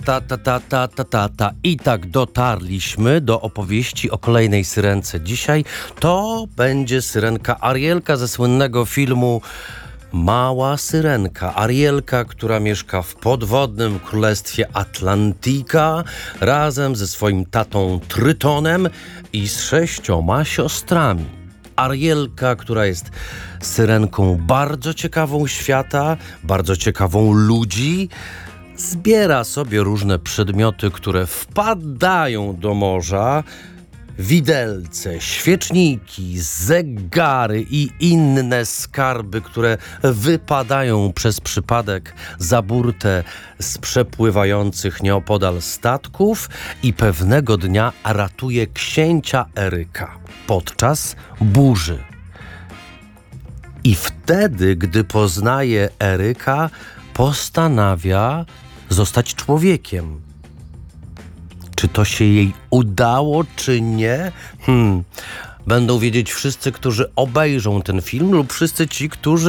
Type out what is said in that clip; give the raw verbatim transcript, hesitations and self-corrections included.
Ta, ta, ta, ta, ta, ta, ta. I tak dotarliśmy do opowieści o kolejnej syrence. Dzisiaj to będzie syrenka Arielka ze słynnego filmu Mała Syrenka. Arielka, która mieszka w podwodnym królestwie Atlantika razem ze swoim tatą Trytonem i z sześcioma siostrami. Arielka, która jest syrenką bardzo ciekawą świata, bardzo ciekawą ludzi, zbiera sobie różne przedmioty, które wpadają do morza. Widelce, świeczniki, zegary i inne skarby, które wypadają przez przypadek za burtę z przepływających nieopodal statków i pewnego dnia ratuje księcia Eryka podczas burzy. I wtedy, gdy poznaje Eryka, postanawia zostać człowiekiem. Czy to się jej udało, czy nie? Hmm. Będą wiedzieć wszyscy, którzy obejrzą ten film, lub wszyscy ci, którzy